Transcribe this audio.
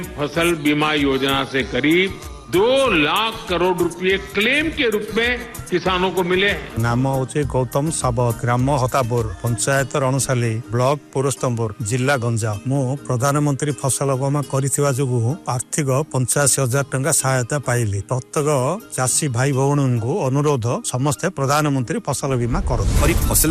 फसल बीमा योजना से करीब 2 लाख करोड़ रुपए क्लेम के रूप में किसानों को मिले। नाम हूँ गौतम सावत, ग्राम हतापुर, पंचायत रणसाली, ब्लॉक पुरस्तमपुर, जिला गंजाम। मु प्रधानमंत्री फसल बीमा करिथिबा जोगु आर्थिक 85,000 टंका सहायता पाइली। प्रत्येक चाषी भाई भौणी को अनुरोध समस्ते प्रधानमंत्री फसल बीमा करो।